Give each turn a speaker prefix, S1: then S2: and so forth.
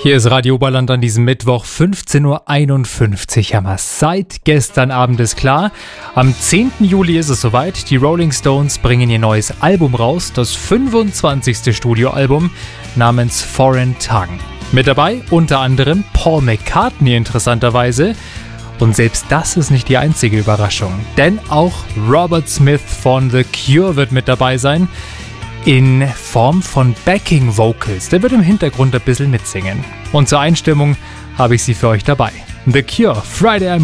S1: Hier ist Radio Oberland an diesem Mittwoch, 15.51 Uhr. Hammer. Seit gestern Abend ist klar, am 10. Juli ist es soweit. Die Rolling Stones bringen ihr neues Album raus, das 25. Studioalbum namens Foreign Tongue. Mit dabei unter anderem Paul McCartney interessanterweise. Und selbst das ist nicht die einzige Überraschung, denn auch Robert Smith von The Cure wird mit dabei sein. In Form von Backing Vocals. Der wird im Hintergrund ein bisschen mitsingen. Und zur Einstimmung habe ich sie für euch dabei. The Cure, Friday I'm